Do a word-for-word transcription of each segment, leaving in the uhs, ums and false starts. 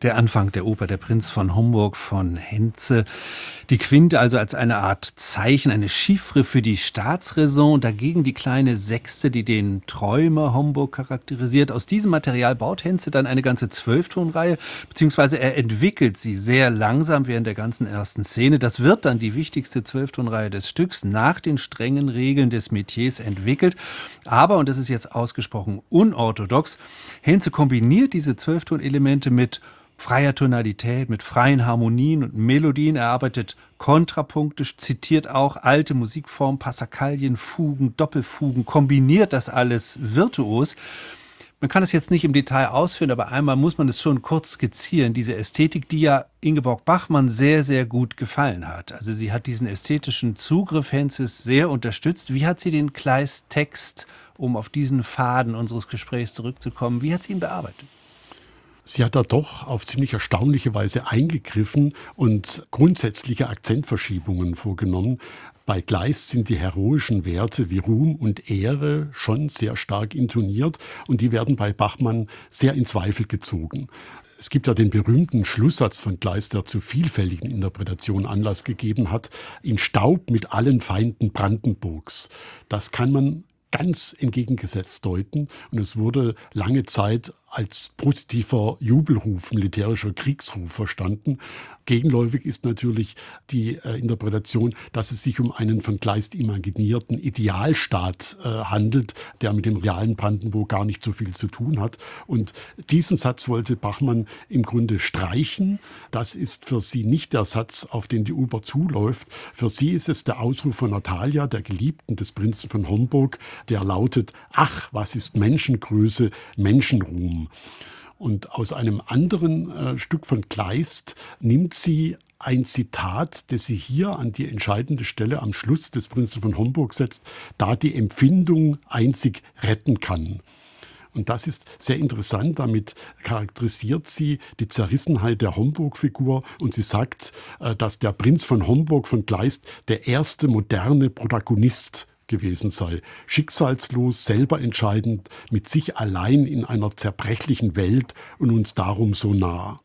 Der Anfang der Oper Der Prinz von Homburg von Henze. Die Quinte also als eine Art Zeichen, eine Chiffre für die Staatsräson, dagegen die kleine Sechste, die den Träumer Homburg charakterisiert. Aus diesem Material baut Henze dann eine ganze Zwölftonreihe, beziehungsweise er entwickelt sie sehr langsam während der ganzen ersten Szene. Das wird dann die wichtigste Zwölftonreihe des Stücks, nach den strengen Regeln des Metiers entwickelt. Aber, und das ist jetzt ausgesprochen unorthodox, Henze kombiniert diese Zwölftonelemente mit freier Tonalität, mit freien Harmonien und Melodien. Er arbeitet kontrapunktisch, zitiert auch alte Musikformen, Passacaglia, Fugen, Doppelfugen, kombiniert das alles virtuos. Man kann es jetzt nicht im Detail ausführen, aber einmal muss man es schon kurz skizzieren, diese Ästhetik, die ja Ingeborg Bachmann sehr, sehr gut gefallen hat. Also sie hat diesen ästhetischen Zugriff Henzes sehr unterstützt. Wie hat sie den Kleist-Text, um auf diesen Faden unseres Gesprächs zurückzukommen, wie hat sie ihn bearbeitet? Sie hat da doch auf ziemlich erstaunliche Weise eingegriffen und grundsätzliche Akzentverschiebungen vorgenommen. Bei Kleist sind die heroischen Werte wie Ruhm und Ehre schon sehr stark intoniert und die werden bei Bachmann sehr in Zweifel gezogen. Es gibt ja den berühmten Schlusssatz von Kleist, der zu vielfältigen Interpretationen Anlass gegeben hat: In Staub mit allen Feinden Brandenburgs. Das kann man ganz entgegengesetzt deuten und es wurde lange Zeit als positiver Jubelruf, militärischer Kriegsruf verstanden. Gegenläufig ist natürlich die äh, Interpretation, dass es sich um einen von Kleist imaginierten Idealstaat äh, handelt, der mit dem realen Brandenburg gar nicht so viel zu tun hat. Und diesen Satz wollte Bachmann im Grunde streichen. Das ist für sie nicht der Satz, auf den die Oper zuläuft. Für sie ist es der Ausruf von Natalia, der Geliebten des Prinzen von Homburg, der lautet: Ach, was ist Menschengröße, Menschenruhm. Und aus einem anderen äh, Stück von Kleist nimmt sie ein Zitat, das sie hier an die entscheidende Stelle am Schluss des Prinzen von Homburg setzt, da die Empfindung einzig retten kann. Und das ist sehr interessant, damit charakterisiert sie die Zerrissenheit der Homburg-Figur und sie sagt, äh, dass der Prinz von Homburg von Kleist der erste moderne Protagonist gewesen sei. Schicksalslos, selber entscheidend, mit sich allein in einer zerbrechlichen Welt und uns darum so nah.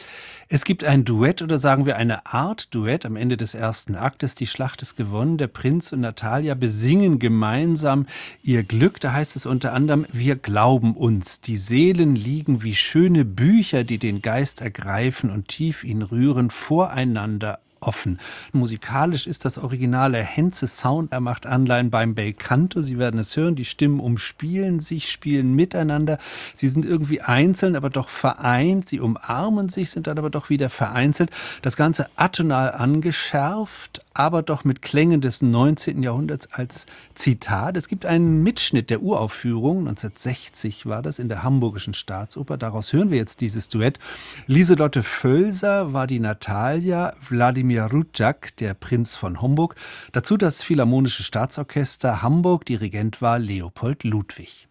Es gibt ein Duett oder sagen wir eine Art Duett am Ende des ersten Aktes. Die Schlacht ist gewonnen. Der Prinz und Natalia besingen gemeinsam ihr Glück. Da heißt es unter anderem: Wir glauben uns. Die Seelen liegen wie schöne Bücher, die den Geist ergreifen und tief ihn rühren, voreinander offen. Musikalisch ist das originale Henze-Sound. Er macht Anleihen beim Bel Canto. Sie werden es hören. Die Stimmen umspielen sich, spielen miteinander. Sie sind irgendwie einzeln, aber doch vereint. Sie umarmen sich, sind dann aber doch wieder vereinzelt. Das Ganze atonal angeschärft, aber doch mit Klängen des neunzehnten Jahrhunderts als Zitat. Es gibt einen Mitschnitt der Uraufführung. neunzehnhundertsechzig war das in der Hamburgischen Staatsoper. Daraus hören wir jetzt dieses Duett. Lieselotte Völser war die Natalia, Wladimir Rudjak, der Prinz von Homburg. Dazu das Philharmonische Staatsorchester Hamburg. Dirigent war Leopold Ludwig.